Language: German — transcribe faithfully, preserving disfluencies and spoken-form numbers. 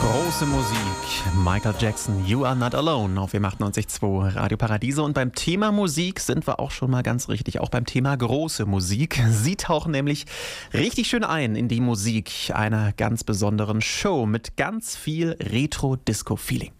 Große Musik. Michael Jackson, You Are Not Alone auf M achtundneunzig Komma zwei Radio Paradiese. Und beim Thema Musik sind wir auch schon mal ganz richtig. Auch beim Thema große Musik. Sie tauchen nämlich richtig schön ein in die Musik einer ganz besonderen Show mit ganz viel Retro-Disco-Feeling.